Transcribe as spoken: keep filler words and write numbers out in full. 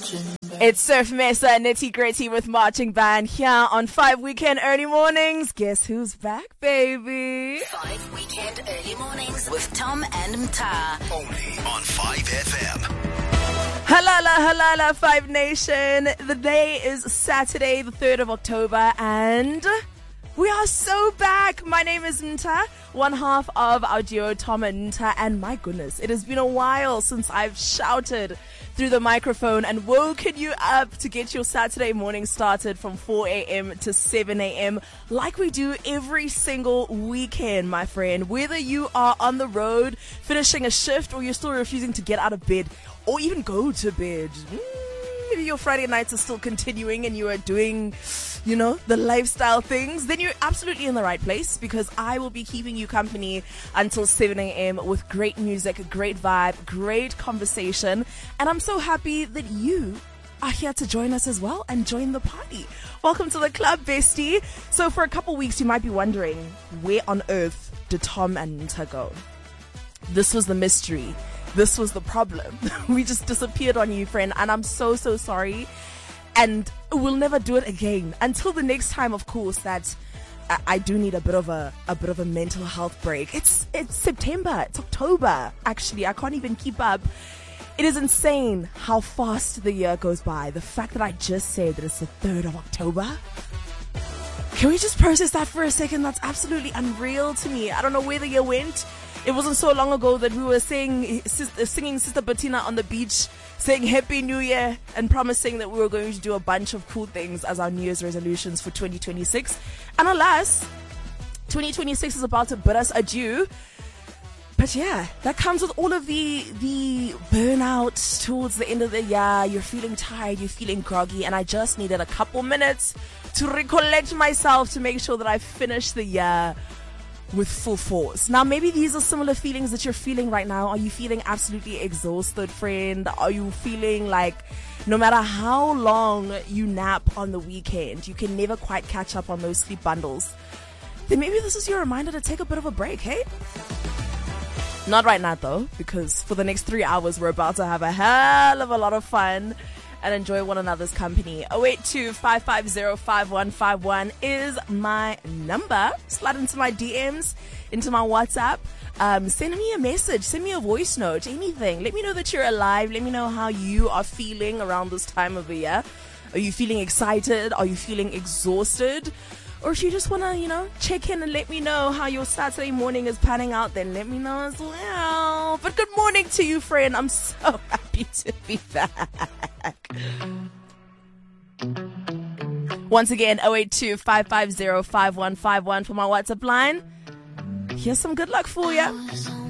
It's Surf Mesa Nitty Gritty with Marching Band here on Five Weekend Early Mornings. Guess who's back, baby? Five Weekend Early Mornings with Tom and Mta. Only on five F M. Halala, halala, Five Nation. The day is Saturday, the third of October, and we are so back. My name is Mta, one half of our duo, Tom and Mta, and my goodness, it has been a while since I've shouted through the microphone and woken you up to get your Saturday morning started from four a.m. to seven a.m. like we do every single weekend, my friend. Whether you are on the road, finishing a shift, or you're still refusing to get out of bed or even go to bed. Mm, maybe your Friday nights are still continuing and you are doing, you know, the lifestyle things, then you're absolutely in the right place, because I will be keeping you company until seven a.m. with great music, great vibe, great conversation. And I'm so happy that you are here to join us as well and join the party. Welcome to the club, bestie. So for a couple weeks, you might be wondering, where on earth did Tom and Mta go? This was the mystery. This was the problem. We just disappeared on you, friend. And I'm so, so sorry. And we'll never do it again until the next time, of course, that I, I do need a bit of a, a bit of a mental health break. It's, it's September. It's October. Actually, I can't even keep up. It is insane how fast the year goes by. The fact that I just said that it's the third of October. Can we just process that for a second? That's absolutely unreal to me. I don't know where the year went. It wasn't so long ago that we were singing, singing Sister Bettina on the beach, saying Happy New Year and promising that we were going to do a bunch of cool things as our New Year's resolutions for twenty twenty-six. And alas, twenty twenty-six is about to bid us adieu. But yeah, that comes with all of the the burnout towards the end of the year. You're feeling tired, you're feeling groggy, and I just needed a couple minutes to recollect myself to make sure that I finish the year with full force. Now, maybe these are similar feelings that you're feeling right now. Are you feeling absolutely exhausted, friend? Are you feeling like no matter how long you nap on the weekend, you can never quite catch up on those sleep bundles? Then maybe this is your reminder to take a bit of a break, hey? Not right now, though, because for the next three hours, we're about to have a hell of a lot of fun and enjoy one another's company. oh eight two, five five zero, five one five one is my number. Slide into my D Ms, into my WhatsApp. Um, send me a message, send me a voice note, anything. Let me know that you're alive. Let me know how you are feeling around this time of the year. Are you feeling excited? Are you feeling exhausted? Or if you just want to, you know, check in and let me know how your Saturday morning is panning out, then let me know as well. But good morning to you, friend. I'm so happy to be back. Once again, oh eight two, five five zero, five one five one for my WhatsApp line. Here's some good luck for you.